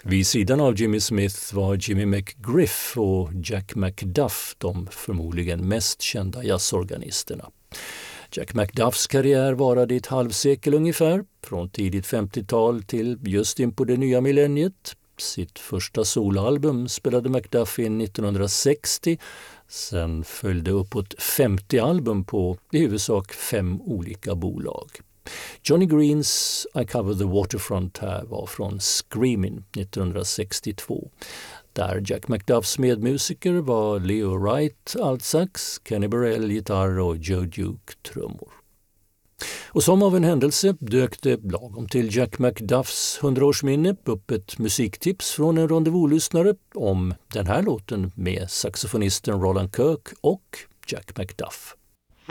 Vid sidan av Jimmy Smith var Jimmy McGriff och Jack McDuff de förmodligen mest kända jazzorganisterna. Jack McDuffs karriär varade i ett halvsekel ungefär, från tidigt 50-tal till just in på det nya millenniet. Sitt första soloalbum spelade McDuff in 1960, sen följde uppåt 50 album på i huvudsak 5 olika bolag. Johnny Greens I Cover the Waterfront här var från Screamin' 1962. Där Jack McDuffs medmusiker var Leo Wright, altsax, Kenny Burrell, gitarr och Joe Duke, trummor. Och som av en händelse dök det lagom till Jack McDuffs 100-årsminne upp ett musiktips från en rendezvous-lyssnare om den här låten med saxofonisten Roland Kirk och Jack McDuff.